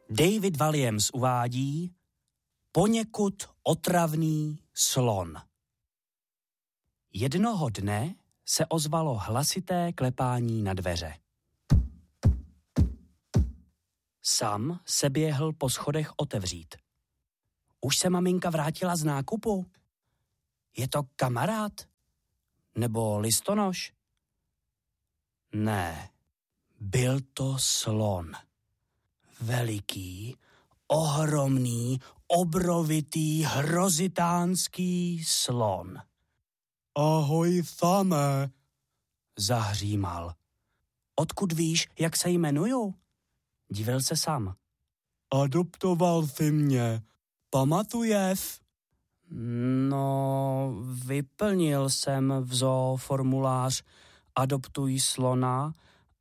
David Walliams uvádí poněkud otravný slon. Jednoho dne se ozvalo hlasité klepání na dveře. Sam se běhl po schodech otevřít. Už se maminka vrátila z nákupu? Je to kamarád? Nebo listonoš? Ne, byl to slon. Veliký, ohromný, obrovitý, hrozitánský slon. Ahoj, Same, zahřímal. Odkud víš, jak se jmenuju? Divil se Sam. Adoptoval jsi mě. Pamatuješ? No, vyplnil jsem v zoo formulář Adoptuj slona,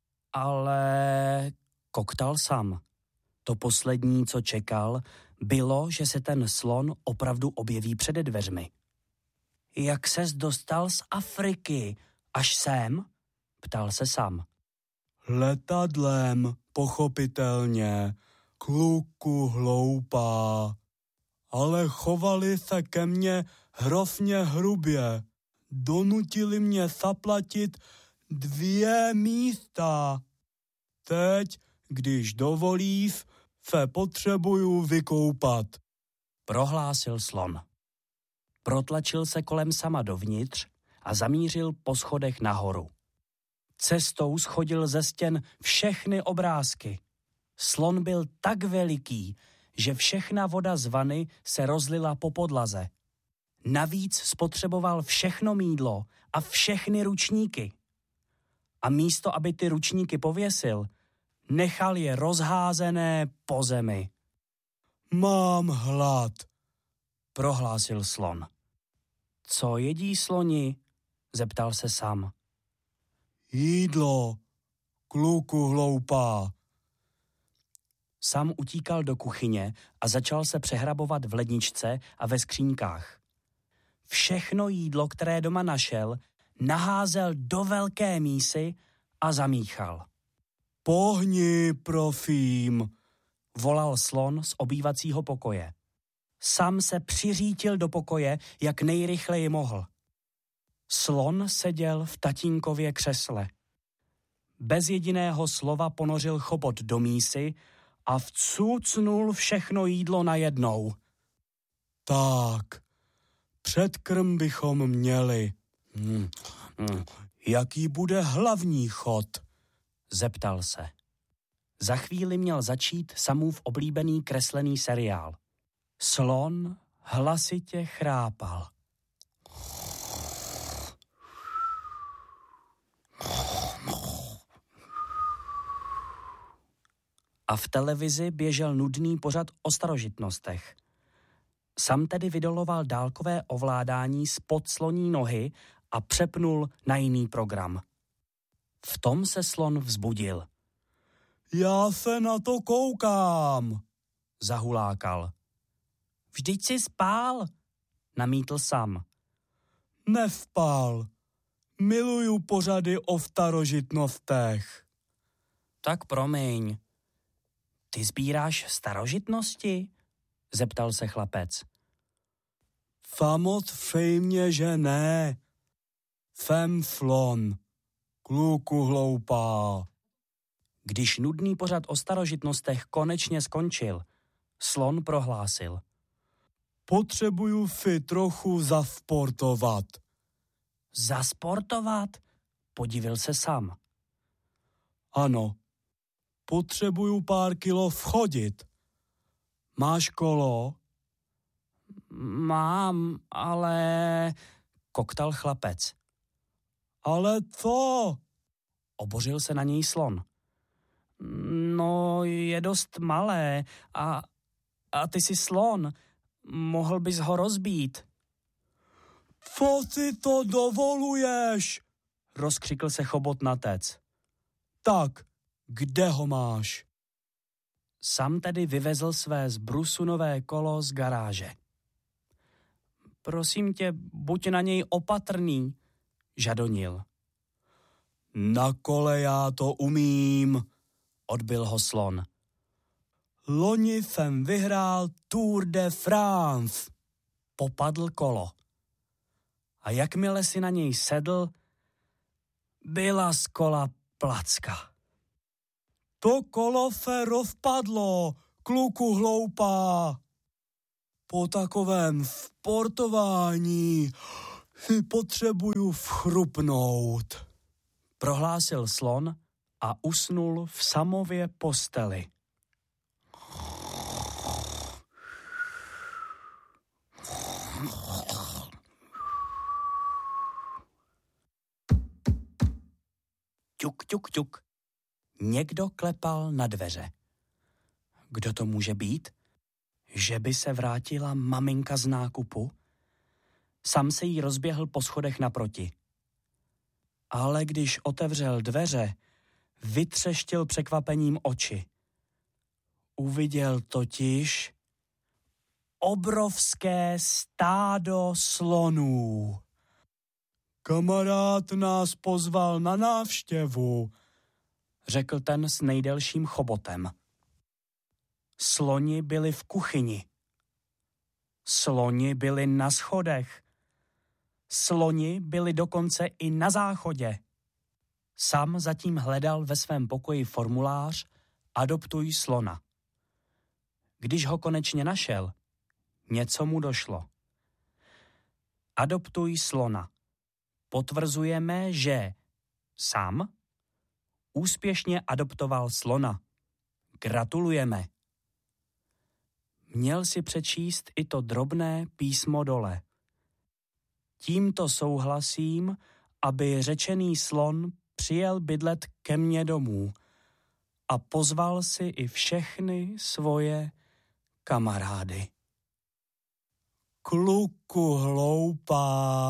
ale koktal Sam. To poslední, co čekal, bylo, že se ten slon opravdu objeví před dveřmi. Jak ses dostal z Afriky? Až sem? Ptal se Sam. Letadlem, pochopitelně. Kluku hloupá. Ale chovali se ke mně hrozně hrubě. Donutili mě zaplatit 2 místa. Teď, když dovolíš, se potřebuju vykoupat. Prohlásil slon. Protlačil se kolem Sama dovnitř a zamířil po schodech nahoru. Cestou schodil ze stěn všechny obrázky. Slon byl tak veliký, že všechna voda z vany se rozlila po podlaze. Navíc spotřeboval všechno mýdlo a všechny ručníky. A místo, aby ty ručníky pověsil, nechal je rozházené po zemi. Mám hlad, prohlásil slon. Co jedí sloni? Zeptal se Sam. Jídlo, kluku hloupá. Sam utíkal do kuchyně a začal se přehrabovat v ledničce a ve skříňkách. Všechno jídlo, které doma našel, naházel do velké mísy a zamíchal. Pohni, prosím, volal slon z obývacího pokoje. Sam se přiřítil do pokoje, jak nejrychleji mohl. Slon seděl v tatínkově křesle. Bez jediného slova ponořil chobot do mísy a vcucnul všechno jídlo najednou. Tak, předkrm bychom měli. Jaký bude hlavní chod? Zeptal se. Za chvíli měl začít Samův oblíbený kreslený seriál. Slon hlasitě chrápal. A v televizi běžel nudný pořad o starožitnostech. Sam tedy vydoloval dálkové ovládání spod sloní nohy a přepnul na jiný program. V tom se slon vzbudil. Já se na to koukám, zahulákal. Vždyť jsi spál, namítl Sam. Nespál. Miluju pořady o starožitnostech. Tak promiň. Ty sbíráš starožitnosti? Zeptal se chlapec. Samozřejmě, že ne. Jsem slon. Kluku hloupá. Když nudný pořad o starožitnostech konečně skončil, slon prohlásil. Potřebuju si trochu zasportovat. Zasportovat? Podivil se Sam. Ano. Potřebuju pár kilo schodit. Máš kolo? Mám, ale... koktal chlapec. Ale co? Obořil se na něj slon. No, je dost malé a ty jsi slon. Mohl bys ho rozbít. Co si to dovoluješ? Rozkřikl se chobotnatec. Tak, kde ho máš? Sam tedy vyvezl své zbrusunové kolo z garáže. Prosím tě, buď na něj opatrný, žadonil. Na kole já to umím, odbil ho slon. Loni jsem vyhrál Tour de France. Popadl kolo. A jakmile si na něj sedl, byla z kola placka. To kolo se rozpadlo, kluku hloupá. Po takovém sportování si potřebuju vchrupnout, prohlásil slon a usnul v samově posteli. Ťuk, ťuk, ťuk. Někdo klepal na dveře. Kdo to může být? Že by se vrátila maminka z nákupu? Sam se jí rozběhl po schodech naproti. Ale když otevřel dveře, vytřeštil překvapením oči. Uviděl totiž obrovské stádo slonů. Kamarád nás pozval na návštěvu, řekl ten s nejdelším chobotem. Sloni byli v kuchyni. Sloni byli na schodech. Sloni byli dokonce i na záchodě. Sam zatím hledal ve svém pokoji formulář Adoptuj slona. Když ho konečně našel, něco mu došlo. Adoptuj slona. Potvrzujeme, že Sam úspěšně adoptoval slona. Gratulujeme. Měl si přečíst i to drobné písmo dole. Tímto souhlasím, aby řečený slon přijel bydlet ke mně domů a pozval si i všechny svoje kamarády. Kluku hloupá,